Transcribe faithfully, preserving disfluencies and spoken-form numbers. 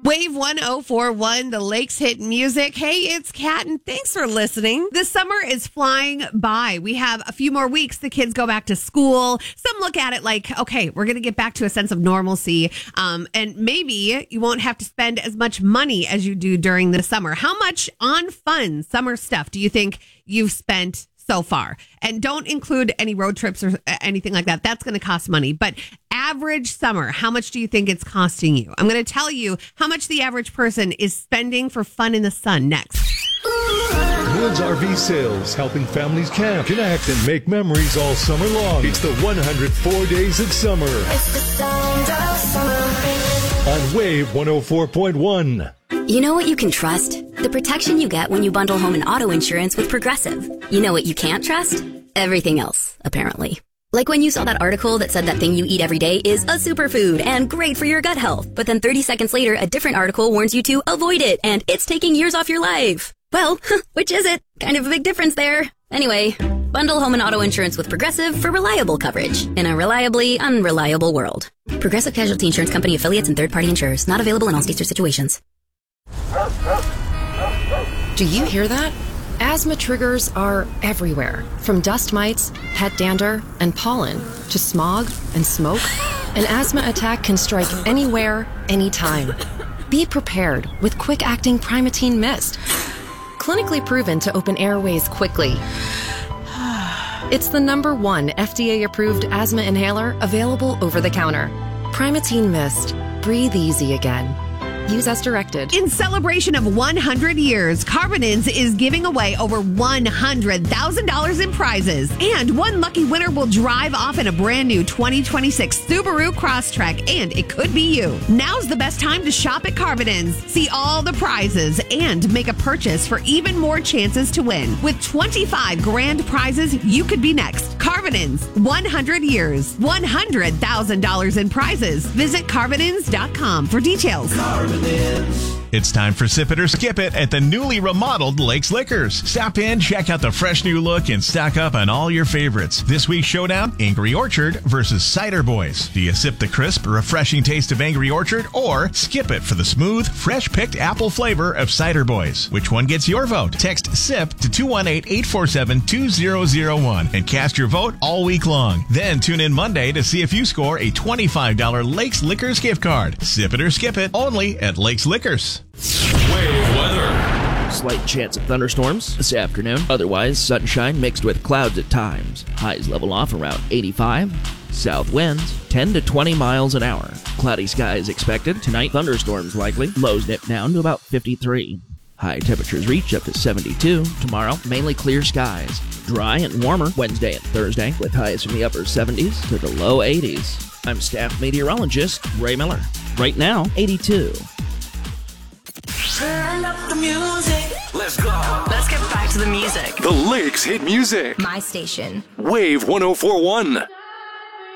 Wave one oh four point one, the Lakes Hit Music. Hey, it's Kat, and thanks for listening. The summer is flying by. We have a few more weeks. The kids go back to school. Some look at it like, okay, we're going to get back to a sense of normalcy. Um, and maybe you won't have to spend as much money as you do during the summer. How much on fun summer stuff do you think you've spent so far? And don't include any road trips or anything like that. That's going to cost money. But average summer, how much do you think it's costing you? I'm going to tell you how much the average person is spending for fun in the sun next. Woods R V Sales, helping families camp, connect, and make memories all summer long. It's the one hundred four days of summer. It's the sound of summer. On Wave one oh four point one. You know what you can trust? The protection you get when you bundle home and auto insurance with Progressive. You know what you can't trust? Everything else, apparently. Like when you saw that article that said that thing you eat every day is a superfood and great for your gut health. But then thirty seconds later, a different article warns you to avoid it and it's taking years off your life. Well, which is it? Kind of a big difference there. Anyway, bundle home and auto insurance with Progressive for reliable coverage in a reliably unreliable world. Progressive Casualty Insurance Company affiliates and third-party insurers. Not available in all states or situations. Do you hear that? Asthma triggers are everywhere, from dust mites, pet dander, and pollen, to smog and smoke. An asthma attack can strike anywhere, anytime. Be prepared with quick-acting Primatene Mist. Clinically proven to open airways quickly. It's the number one F D A-approved asthma inhaler available over the counter. Primatene Mist. Breathe easy again. Use as directed. In celebration of one hundred years, Carbonins is giving away over one hundred thousand dollars in prizes. And one lucky winner will drive off in a brand new twenty twenty-six Subaru Crosstrek, and it could be you. Now's the best time to shop at Carbonins. See all the prizes and make a purchase for even more chances to win. With twenty-five grand prizes, you could be next. Carbonins, one hundred years, one hundred thousand dollars in prizes. Visit Carbonins dot com for details. Carbonins. It's time for Sip It or Skip It at the newly remodeled Lakes Liquors. Stop in, check out the fresh new look, and stock up on all your favorites. This week's showdown, Angry Orchard versus Cider Boys. Do you sip the crisp, refreshing taste of Angry Orchard or skip it for the smooth, fresh-picked apple flavor of Cider Boys? Which one gets your vote? Text SIP to two one eight, eight four seven, two zero zero one and cast your vote all week long. Then tune in Monday to see if you score a twenty-five dollars Lakes Liquors gift card. Sip it or skip it only at Lakes Liquors. Wave weather. Slight chance of thunderstorms this afternoon. Otherwise, sunshine mixed with clouds at times. Highs level off around eighty-five. South winds ten to twenty miles an hour. Cloudy skies expected. Tonight, thunderstorms likely. Lows dip down to about fifty-three. High temperatures reach up to seventy-two. Tomorrow, mainly clear skies. Dry and warmer Wednesday and Thursday, with highs from the upper seventies to the low eighties. I'm staff meteorologist Ray Miller. Right now, eighty-two. Turn up the music. Let's go. Let's get back to the music. The Lakes Hit Music. My station. Wave one oh four point one.